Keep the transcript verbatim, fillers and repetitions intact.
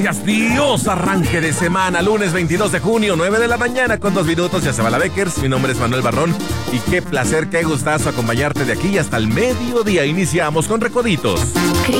Dios, Dios, arranque de semana, lunes veintidós de junio, nueve de la mañana con dos minutos, ya se va la Beckers, mi nombre es Manuel Barrón y qué placer, qué gustazo acompañarte de aquí hasta el mediodía. Iniciamos con Recoditos.